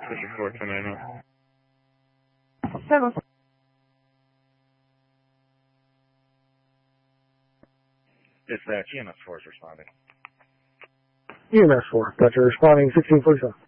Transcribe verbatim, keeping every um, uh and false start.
Fisher four ten nine zero. Seven. It's uh, T M S four is responding. E M S four, gotcha, responding sixteen forty-seven.